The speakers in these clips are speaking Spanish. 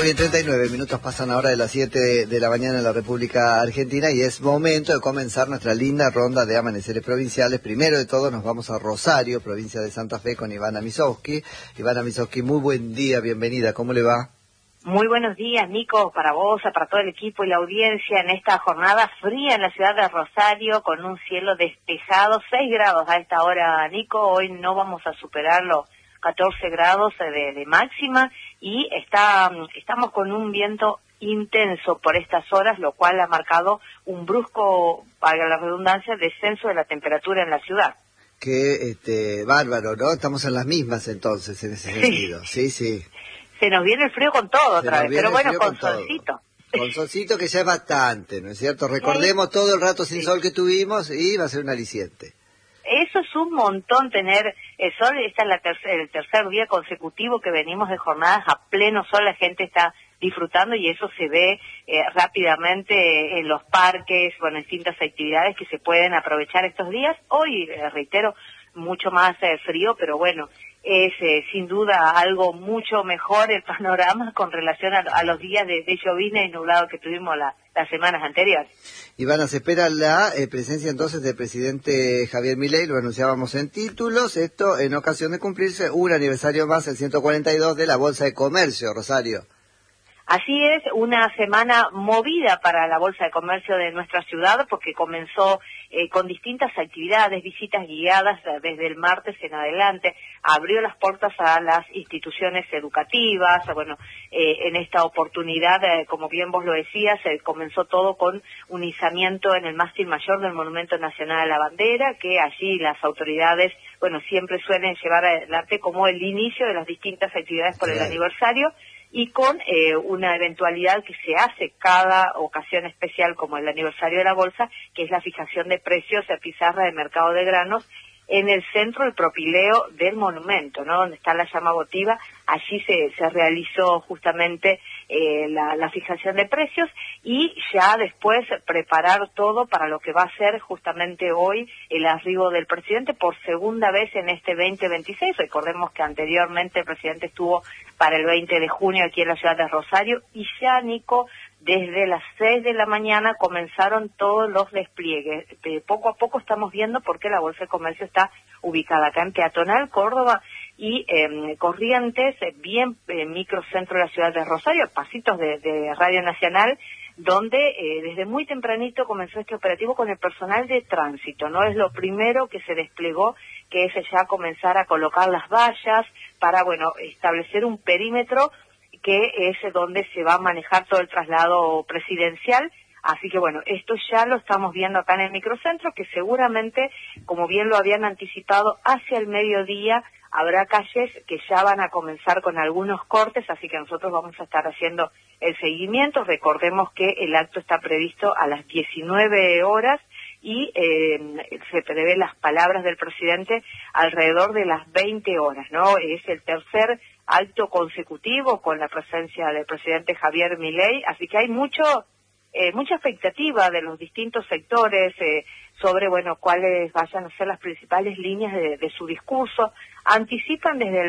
bien, 39 minutos pasan ahora de las 7 de la mañana en la República Argentina y es momento de comenzar nuestra linda ronda de amaneceres provinciales. Primero de todo nos vamos a Rosario, provincia de Santa Fe, con Ivana Misovsky. Ivana Misovsky, muy buen día, bienvenida, ¿cómo le va? Muy buenos días, Nico, para vos, para todo el equipo y la audiencia en esta jornada fría en la ciudad de Rosario, con un cielo despejado, 6 grados a esta hora, Nico. Hoy no vamos a superar los 14 grados de máxima y estamos con un viento intenso por estas horas, lo cual ha marcado un brusco, valga la redundancia, descenso de la temperatura en la ciudad. Qué bárbaro, ¿no? Estamos en las mismas entonces, en ese sentido. Sí, sí. Se nos viene el frío con todo otra vez, pero bueno, con solcito. Con solcito que ya es bastante, ¿no es cierto? Recordemos todo el rato sin sol que tuvimos y va a ser un aliciente. Eso es un montón tener el sol. Esta es el tercer día consecutivo que venimos de jornadas a pleno sol. La gente está disfrutando y eso se ve rápidamente en los parques, bueno, en distintas actividades que se pueden aprovechar estos días. Hoy, reitero, mucho más frío, pero bueno, es sin duda algo mucho mejor el panorama con relación a los días de llovizna y nublado que tuvimos las semanas anteriores. Ivana, se espera la presencia entonces del presidente Javier Milei, lo anunciábamos en títulos, esto en ocasión de cumplirse un aniversario más, el 142 de la Bolsa de Comercio, Rosario. Así es, una semana movida para la Bolsa de Comercio de nuestra ciudad porque comenzó con distintas actividades, visitas guiadas desde el martes en adelante, abrió las puertas a las instituciones educativas, bueno, en esta oportunidad, como bien vos lo decías, comenzó todo con un izamiento en el mástil mayor del Monumento Nacional a la Bandera, que allí las autoridades, bueno, siempre suelen llevar adelante como el inicio de las distintas actividades por el aniversario, y con una eventualidad que se hace cada ocasión especial como el aniversario de la bolsa, que es la fijación de precios a pizarra de mercado de granos en el centro del propileo del monumento, ¿no? Donde está la llama votiva. Allí se realizó justamente la fijación de precios y ya después preparar todo para lo que va a ser justamente hoy el arribo del presidente por segunda vez en este 2026. Recordemos que anteriormente el presidente estuvo para el 20 de junio aquí en la ciudad de Rosario y ya, Nico, desde las 6 de la mañana comenzaron todos los despliegues. Poco a poco estamos viendo por qué la Bolsa de Comercio está ubicada acá en Peatonal, Córdoba y Corrientes, bien microcentro de la ciudad de Rosario, pasitos de Radio Nacional, donde desde muy tempranito comenzó este operativo con el personal de tránsito, ¿no? Es lo primero que se desplegó, que es ya comenzar a colocar las vallas para, bueno, establecer un perímetro que es donde se va a manejar todo el traslado presidencial. Así que bueno, esto ya lo estamos viendo acá en el microcentro, que seguramente, como bien lo habían anticipado, hacia el mediodía habrá calles que ya van a comenzar con algunos cortes, así que nosotros vamos a estar haciendo el seguimiento. Recordemos que el acto está previsto a las 19 horas y se prevé las palabras del presidente alrededor de las 20 horas, ¿no? Es el tercer acto consecutivo con la presencia del presidente Javier Milei, así que hay mucha expectativa de los distintos sectores sobre, bueno, cuáles vayan a ser las principales líneas de su discurso. Anticipan desde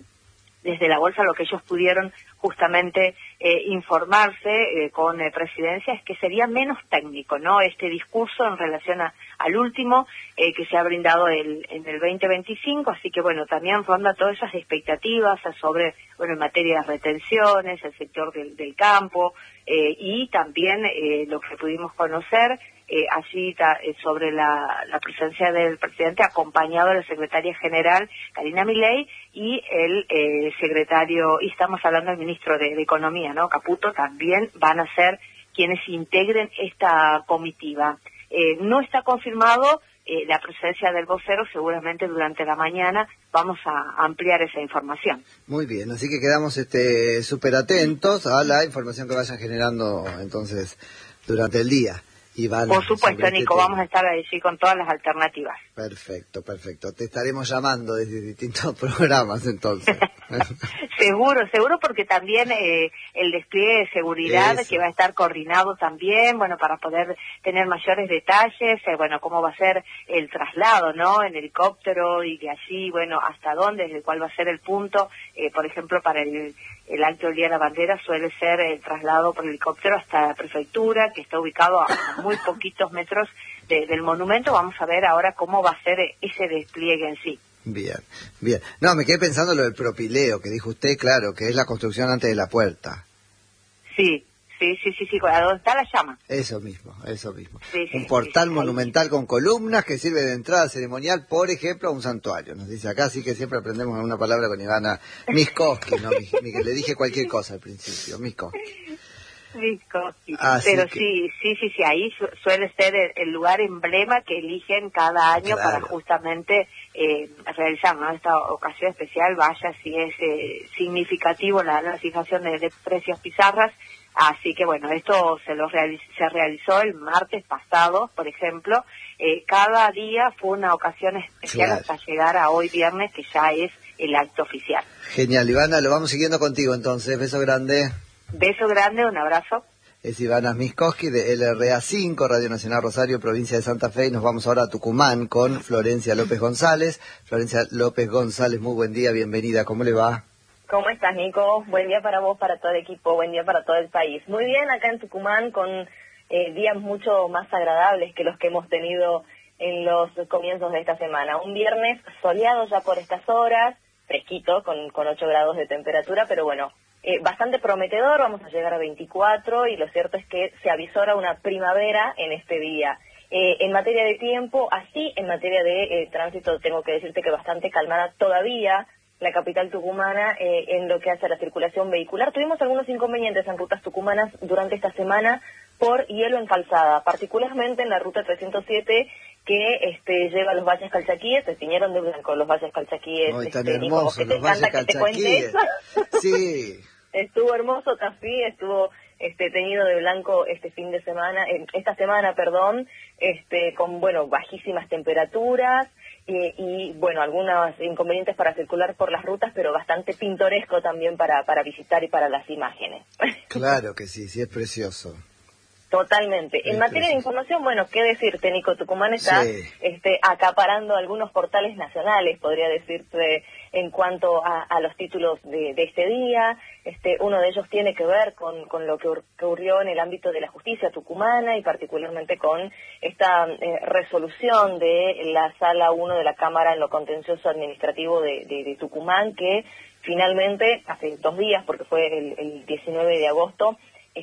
la bolsa lo que ellos pudieron justamente informarse con Presidencia, es que sería menos técnico, ¿no? Este discurso en relación al último que se ha brindado en el 2025, así que bueno, también ronda todas esas expectativas sobre, bueno, en materia de retenciones, el sector del campo, y también lo que pudimos conocer allí sobre la presencia del presidente acompañado de la secretaria general Karina Milei y el secretario, y estamos hablando del ministro de Economía, ¿no? Caputo, también van a ser quienes integren esta comitiva. No está confirmado la presencia del vocero, seguramente durante la mañana vamos a ampliar esa información. Muy bien, así que quedamos súper atentos a la información que vayan generando entonces durante el día. Ivana, por supuesto, Nico, vamos a estar allí con todas las alternativas. Perfecto, perfecto. Te estaremos llamando desde distintos programas entonces. Seguro, porque también el despliegue de seguridad que va a estar coordinado también, bueno, para poder tener mayores detalles, bueno, cómo va a ser el traslado, ¿no? En helicóptero y de allí, bueno, hasta dónde, desde cuál va a ser el punto, por ejemplo, para el el acto del Día de la Bandera suele ser el traslado por helicóptero hasta la prefectura, que está ubicado a muy poquitos metros del monumento. Vamos a ver ahora cómo va a ser ese despliegue en sí. Bien, bien. No, me quedé pensando lo del propileo, que dijo usted, claro, que es la construcción antes de la puerta. Sí, ¿a dónde está la llama? Eso mismo, eso mismo. Sí, Un portal monumental ahí. con columnas que sirve de entrada ceremonial, por ejemplo, a un santuario. Nos dice acá, así que siempre aprendemos una palabra con Ivana Miskovsky, ¿no? Que le dije cualquier cosa al principio, Miskovsky. Pero que... sí, ahí suele ser el lugar emblema que eligen cada año, claro, para justamente realizar, ¿no? Esta ocasión especial, vaya si es significativo la fijación de precios pizarras. Así que bueno, esto se realizó el martes pasado, por ejemplo. Cada día fue una ocasión especial, claro, hasta llegar a hoy viernes, que ya es el acto oficial. Genial, Ivana, lo vamos siguiendo contigo entonces. Beso grande. Beso grande, un abrazo. Es Ivana Miskovsky de LRA5, Radio Nacional Rosario, provincia de Santa Fe, y nos vamos ahora a Tucumán con Florencia López González. Florencia López González, muy buen día, bienvenida, ¿cómo le va? ¿Cómo estás, Nico? Buen día para vos, para todo el equipo, buen día para todo el país. Muy bien, acá en Tucumán con días mucho más agradables que los que hemos tenido en los comienzos de esta semana. Un viernes soleado ya por estas horas, fresquito, con 8 grados de temperatura, pero bueno, bastante prometedor, vamos a llegar a 24 y lo cierto es que se avisora una primavera en este día. En materia de tiempo, así en materia de tránsito, tengo que decirte que bastante calmada todavía la capital tucumana en lo que hace a la circulación vehicular. Tuvimos algunos inconvenientes en rutas tucumanas durante esta semana por hielo en calzada, particularmente en la ruta 307 que lleva a los valles calchaquíes. Se tiñeron de blanco los valles calchaquíes. Ay, tan hermosos los valles calchaquíes. Sí. Estuvo hermoso, Tafí, estuvo teñido de blanco esta semana, con, bueno, bajísimas temperaturas y, bueno, algunos inconvenientes para circular por las rutas, pero bastante pintoresco también para visitar y para las imágenes. Claro que sí, sí, es precioso. Totalmente. En materia de información, bueno, qué decirte, Nico, Tucumán está acaparando algunos portales nacionales, podría decirse, en cuanto a los títulos de este día. Uno de ellos tiene que ver con lo que ocurrió en el ámbito de la justicia tucumana y particularmente con esta resolución de la Sala 1 de la Cámara en lo contencioso administrativo de Tucumán, que finalmente, hace 2 días, porque fue el 19 de agosto,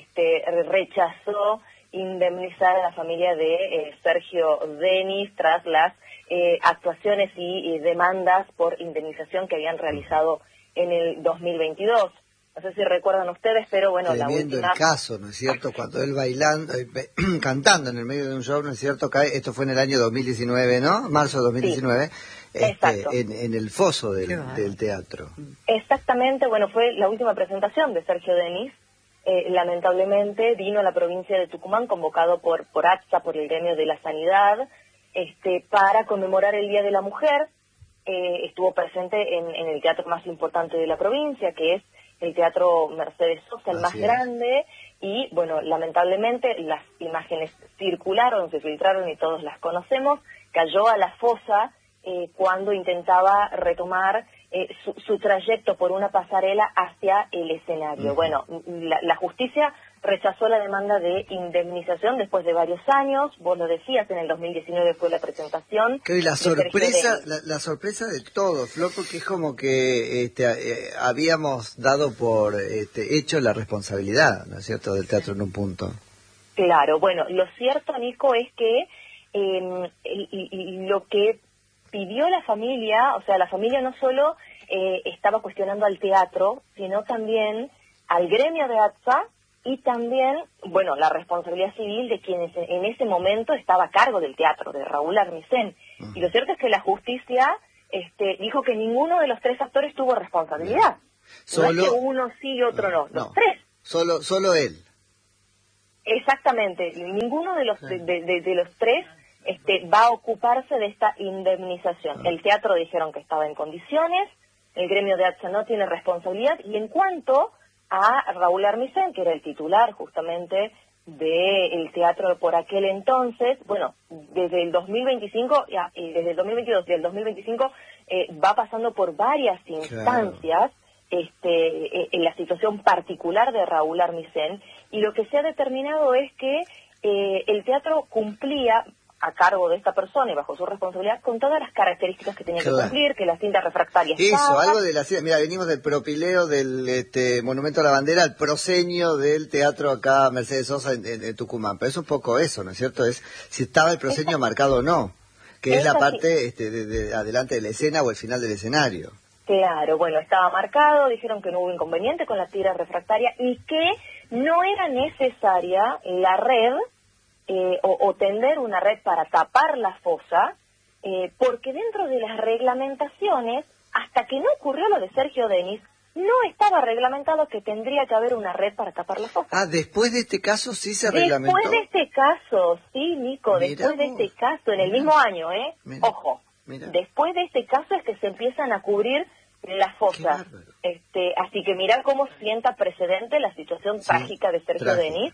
rechazó indemnizar a la familia de Sergio Denis tras las actuaciones y demandas por indemnización que habían realizado en el 2022. No sé si recuerdan ustedes, pero bueno, tremendo el caso, ¿no es cierto? Cuando él bailando, cantando en el medio de un show, ¿no es cierto? Esto fue en el año 2019, ¿no? Marzo de 2019. Sí. Exacto. En el foso del teatro. Exactamente, bueno, fue la última presentación de Sergio Denis. Lamentablemente vino a la provincia de Tucumán convocado por ATSA, por el gremio de la sanidad, para conmemorar el Día de la Mujer. Estuvo presente en el teatro más importante de la provincia, que es el Teatro Mercedes Sosa, el más grande, y bueno, lamentablemente las imágenes circularon, se filtraron y todos las conocemos. Cayó a la fosa cuando intentaba retomar su trayecto por una pasarela hacia el escenario. Uh-huh. Bueno, la justicia rechazó la demanda de indemnización después de varios años. Vos lo decías, en el 2019 fue la presentación. Y la sorpresa de todo, Flor, porque es como que habíamos dado por hecho la responsabilidad, ¿no es cierto?, del teatro en un punto. Claro, bueno, lo cierto, Nico, es que lo que pidió la familia, o sea, la familia no solo estaba cuestionando al teatro, sino también al gremio de ATSA y también, bueno, la responsabilidad civil de quienes en ese momento estaba a cargo del teatro, de Raúl Armisen. Uh-huh. Y lo cierto es que la justicia dijo que ninguno de los 3 actores tuvo responsabilidad. Solo, no es que uno sí y otro no, los 3. Solo él. Exactamente, ninguno de los de los 3 va a ocuparse de esta indemnización. El teatro dijeron que estaba en condiciones, el gremio de ATSA no tiene responsabilidad, y en cuanto a Raúl Armisen, que era el titular justamente del teatro por aquel entonces, bueno, desde el 2025, desde el 2022 y el 2025 va pasando por varias instancias, en la situación particular de Raúl Armisen, y lo que se ha determinado es que el teatro cumplía, a cargo de esta persona y bajo su responsabilidad, con todas las características que tenía que cumplir, que la cinta refractaria estaba. Algo de la cinta. Mira, venimos del propileo del Monumento a la Bandera al proscenio del teatro acá, Mercedes Sosa, en Tucumán. Pero es un poco eso, ¿no es cierto? Es si estaba el proscenio marcado o no, que es la parte de adelante de la escena o el final del escenario. Claro, bueno, estaba marcado, dijeron que no hubo inconveniente con la tira refractaria y que no era necesaria la red o tender una red para tapar la fosa, porque dentro de las reglamentaciones, hasta que no ocurrió lo de Sergio Denis, no estaba reglamentado que tendría que haber una red para tapar la fosa. Ah, después de este caso sí se reglamentó. Después de este caso, sí, Nico, después de este caso, en el mismo año, ojo, después de este caso es que se empiezan a cubrir las fosas. Así que mirá cómo sienta precedente la situación trágica de Sergio Denis,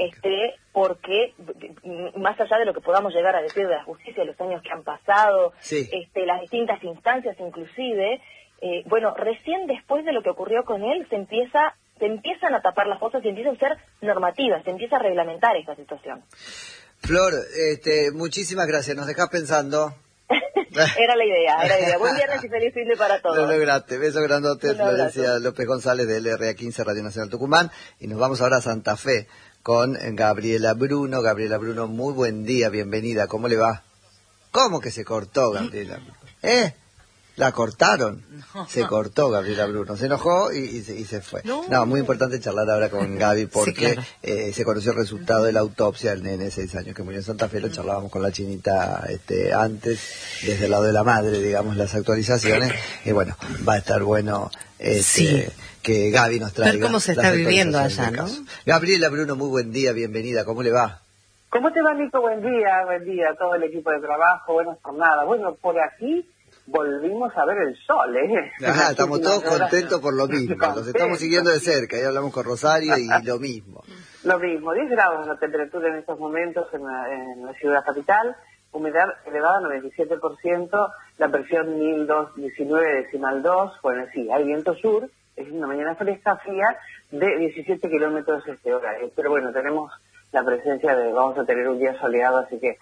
porque más allá de lo que podamos llegar a decir de la justicia, los años que han pasado, las distintas instancias inclusive, bueno, recién después de lo que ocurrió con él se empiezan a tapar las fosas y empiezan a ser normativas, se empieza a reglamentar esta situación. Flor, muchísimas gracias, nos dejás pensando. Era la idea. Buen viernes y feliz fin de para todos. Lo lograste. Beso grandote, Florencia López González del RA15 Radio Nacional Tucumán. Y nos vamos ahora a Santa Fe con Gabriela Bruno. Gabriela Bruno, muy buen día, bienvenida. ¿Cómo le va? ¿Cómo que se cortó, Gabriela Bruno? La cortaron. No. Se cortó Gabriela Bruno. Se enojó y se fue. No, muy importante charlar ahora con Gaby porque se conoció el resultado de la autopsia del nene de 6 años que murió en Santa Fe. Lo charlábamos con la chinita antes, desde el lado de la madre, digamos, las actualizaciones. Y bueno, va a estar bueno que Gaby nos traiga. Ver cómo se está viviendo allá, ¿no? Gabriela Bruno, muy buen día, bienvenida. ¿Cómo le va? ¿Cómo te va, Nico? Buen día a todo el equipo de trabajo, buenas jornadas. Bueno, por aquí volvimos a ver el sol, estamos todos contentos por lo mismo, los estamos siguiendo de cerca, ya hablamos con Rosario y lo mismo. Lo mismo, 10 grados la temperatura en estos momentos en la ciudad capital, humedad elevada 97%, la presión 1019,2, bueno, sí, hay viento sur, es una mañana fresca, fría, de 17 kilómetros hora, pero bueno, tenemos la presencia vamos a tener un día soleado, así que,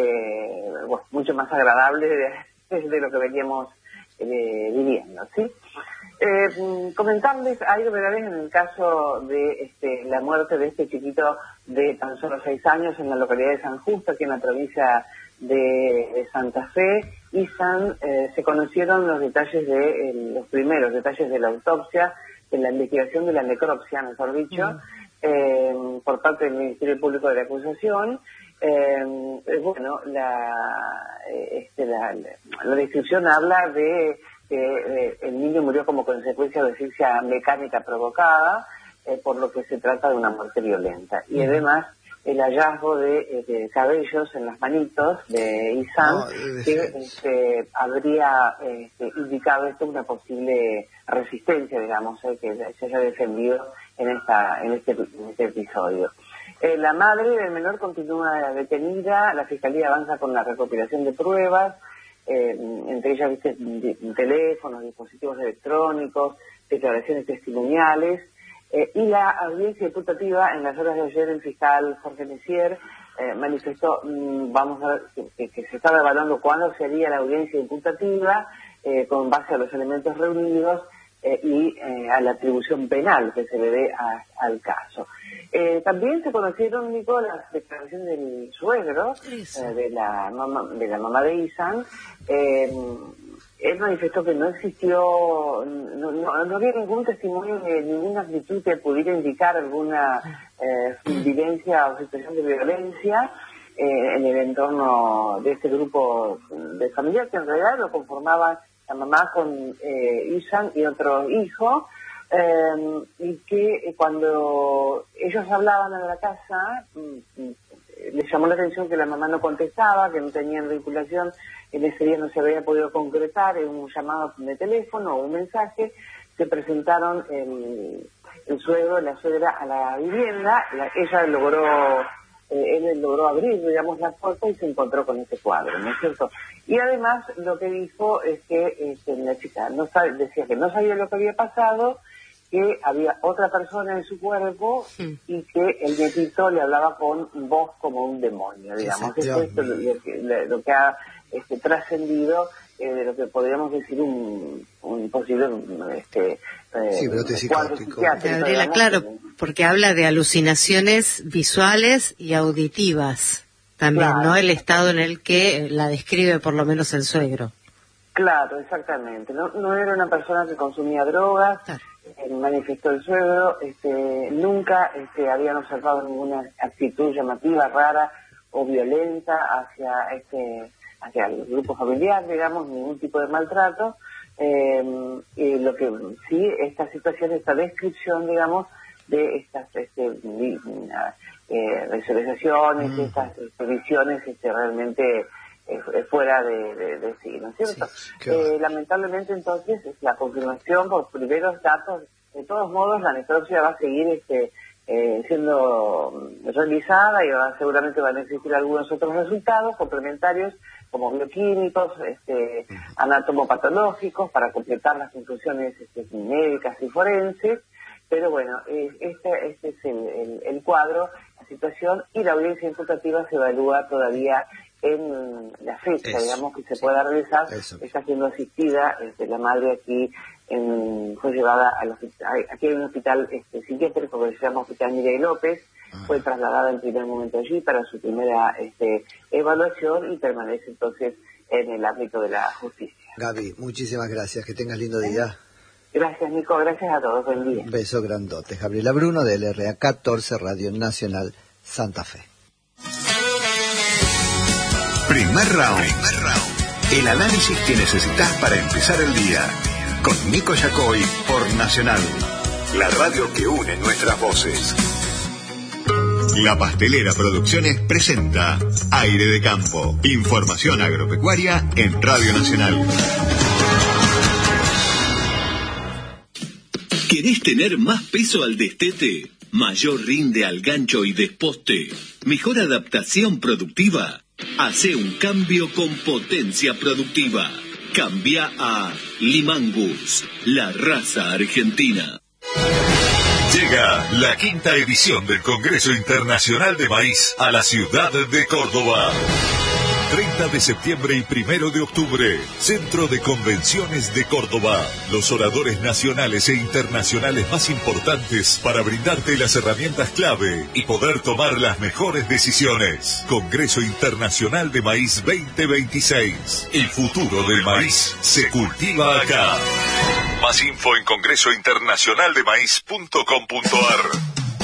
mucho más agradable de lo que veníamos viviendo, ¿sí? Comentarles, hay novedades en el caso de la muerte de este chiquito de tan solo 6 años en la localidad de San Justo, aquí en la provincia de Santa Fe. Se conocieron los detalles los primeros detalles de la autopsia, de la investigación de la necropsia, mejor dicho, por parte del Ministerio Público de la Acusación. Bueno, la descripción habla de que el niño murió como consecuencia de asfixia mecánica provocada, por lo que se trata de una muerte violenta. Y además el hallazgo de cabellos en las manitos de Ihsan, que habría indicado una posible resistencia, digamos, que se haya defendido en este episodio. La madre del menor continúa detenida, la Fiscalía avanza con la recopilación de pruebas, entre ellas teléfonos, dispositivos electrónicos, declaraciones testimoniales, y la audiencia imputativa. En las horas de ayer el fiscal Jorge Messier manifestó, vamos a ver, que se estaba evaluando cuándo sería la audiencia imputativa, con base a los elementos reunidos y a la atribución penal que se le dé al caso. También se conocieron, Nico, las declaraciones del suegro, de la mamá de Ihsan. Él manifestó que no existió, no había ningún testimonio de ninguna actitud que pudiera indicar alguna vivencia o situación de violencia en el entorno de este grupo de familias, que en realidad lo conformaban la mamá con Ihsan y otro hijo, y que cuando ellos hablaban en la casa, les llamó la atención que la mamá no contestaba, que no tenían vinculación, en ese día no se había podido concretar en un llamado de teléfono o un mensaje. Se presentaron el suegro y la suegra a la vivienda, ella logró él logró abrir, digamos, la puerta y se encontró con este cuadro, ¿no es cierto? Y además lo que dijo es que la chica decía que no sabía lo que había pasado, que había otra persona en su cuerpo y que el viejito le hablaba con voz como un demonio, digamos. Eso es lo que ha trascendido de lo que podríamos decir un posible brote psicótico. Gabriela, claro, porque habla de alucinaciones visuales y auditivas también, claro, ¿no? El estado en el que la describe por lo menos el suegro. Claro, exactamente. No era una persona que consumía drogas, claro. Manifestó el suegro, nunca habían observado ninguna actitud llamativa, rara o violenta hacia el grupo familiar, digamos, ningún tipo de maltrato. Y lo que sí, esta situación, esta descripción, digamos, de estas visualizaciones, estas visiones realmente fuera de sí, ¿no es cierto? Sí, lamentablemente, entonces, la confirmación por primeros datos, de todos modos, la necropsia va a seguir siendo realizada y seguramente van a existir algunos otros resultados complementarios, como bioquímicos, anatomopatológicos, para completar las conclusiones médicas y forenses. Pero bueno, este es el cuadro, la situación, y la audiencia imputativa se evalúa todavía en la fecha, digamos, que se pueda realizar. Está siendo asistida la madre aquí, fue llevada aquí hay un hospital psiquiátrico que se llama Hospital Miguel López. Fue trasladada en primer momento allí para su primera evaluación y permanece entonces en el ámbito de la justicia. Gaby, muchísimas gracias, que tengas lindo día. Gracias, Nico, gracias a todos, buen día. Un beso grandote. Gabriela Bruno, del LRA 14, Radio Nacional Santa Fe. Primer round. El análisis que necesitas para empezar el día. Con Nico Yacoy por Nacional, la radio que une nuestras voces. La Pastelera Producciones presenta Aire de Campo. Información agropecuaria en Radio Nacional. ¿Querés tener más peso al destete? ¿Mayor rinde al gancho y desposte? ¿Mejor adaptación productiva? Hace un cambio con potencia productiva. Cambia a Limangus, la raza argentina. Llega la 5ª edición del Congreso Internacional de Maíz a la ciudad de Córdoba. 30 de septiembre y 1 de octubre, Centro de Convenciones de Córdoba. Los oradores nacionales e internacionales más importantes para brindarte las herramientas clave y poder tomar las mejores decisiones. Congreso Internacional de Maíz 2026. El futuro del maíz se cultiva acá. Más info en congresointernacionaldemaíz.com.ar.